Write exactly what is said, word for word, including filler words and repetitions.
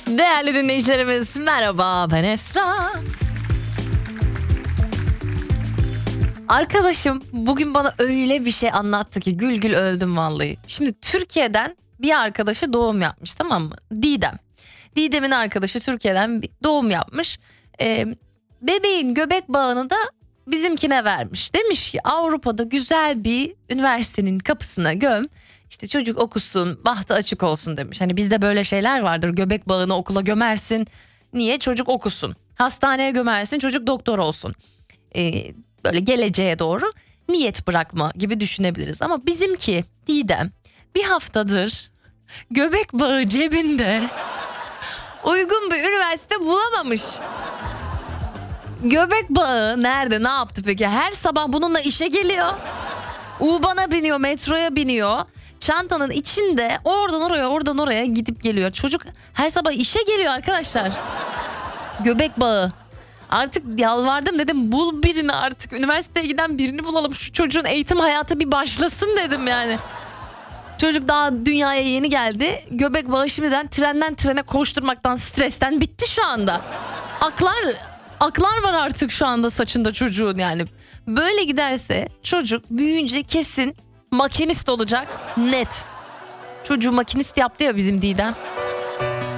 Değerli dinleyicilerimiz merhaba, ben Esra. Arkadaşım bugün bana öyle bir şey anlattı ki gül gül öldüm vallahi. Şimdi Türkiye'den bir arkadaşı doğum yapmış, tamam mı? Didem. Didem'in arkadaşı Türkiye'den bir doğum yapmış. Ee, bebeğin göbek bağını da bizimkine vermiş. Demiş ki Avrupa'da güzel bir üniversitenin kapısına göm. İşte çocuk okusun, bahtı açık olsun demiş. Hani bizde böyle şeyler vardır. Göbek bağını okula gömersin. Niye? Çocuk okusun. Hastaneye gömersin, çocuk doktor olsun. Ee, böyle geleceğe doğru niyet bırakma gibi düşünebiliriz. Ama bizimki Didem bir haftadır göbek bağı cebinde uygun bir üniversite bulamamış. Göbek bağı nerede, ne yaptı peki? Her sabah bununla işe geliyor. U-Bahn'a biniyor, metroya biniyor. Çantanın içinde oradan oraya oradan oraya gidip geliyor. Çocuk her sabah işe geliyor arkadaşlar. Göbek bağı. Artık yalvardım, dedim bul birini artık. Üniversiteye giden birini bulalım. Şu çocuğun eğitim hayatı bir başlasın dedim yani. Çocuk daha dünyaya yeni geldi. Göbek bağı şimdiden trenden trene koşturmaktan, stresten bitti şu anda. Aklar aklar var artık şu anda saçında çocuğun yani. Böyle giderse çocuk büyüyünce kesin makinist olacak, net. Çocuğu makinist yaptı ya bizim Didem.